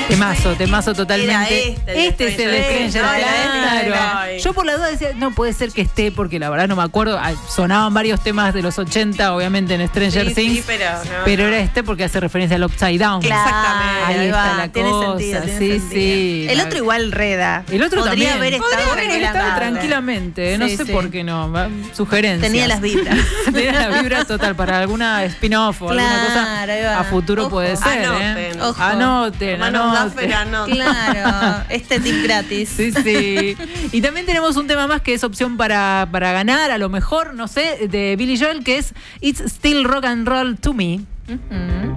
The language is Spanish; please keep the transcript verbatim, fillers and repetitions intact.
Temazo, temazo totalmente. Era este, este es el de Stranger, no, claro. era este. Yo por la duda decía, no puede ser que esté, porque la verdad no me acuerdo. Sonaban varios temas de los ochenta, obviamente, en Stranger Sí, Things. sí, pero no, pero no. era este porque hace referencia al Upside Down. Claro, Exactamente. Ahí ahí está va, la tiene cosa. sentido, tiene sí, sentido. sí. El La- otro igual reda. El otro Podría también. haber estado Podría haber estado tranquilamente. tranquilamente. No Sí, sé sí. por qué no. Va- Sugerencias. Tenía las vibras. Tenía las vibras total para alguna spin-off o alguna Claro, ahí va. cosa a futuro Ojo. puede ser. Anoten. ¿eh? Ojo. Anoten, Hermanos anoten. Duffer, anoten. Claro, este tip gratis. Sí, sí. Y también tenemos un tema más que es opción para, para ganar, a lo mejor, no sé, de Billy Joel, que es It's Still Rock and Roll to Me. Ujú.